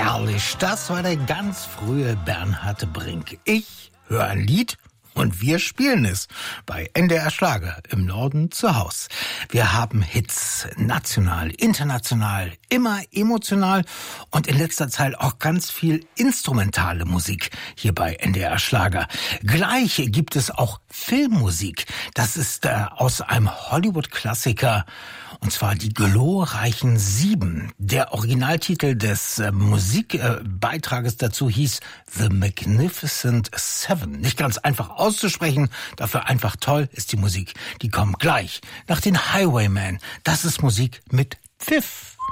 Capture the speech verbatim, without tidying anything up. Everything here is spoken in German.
Herrlich, das war der ganz frühe Bernhard Brink. Ich höre ein Lied und wir spielen es bei N D R Schlager im Norden zu Haus. Wir haben Hits, national, international, immer emotional und in letzter Zeit auch ganz viel instrumentale Musik hier bei N D R Schlager. Gleich gibt es auch Filmmusik. Das ist äh, aus einem Hollywood-Klassiker. Und zwar die glorreichen Sieben. Der Originaltitel des äh, Musikbeitrages äh, dazu hieß The Magnificent Seven. Nicht ganz einfach auszusprechen, dafür einfach toll ist die Musik. Die kommt gleich nach den Highwaymen. Das ist Musik mit Pfiff.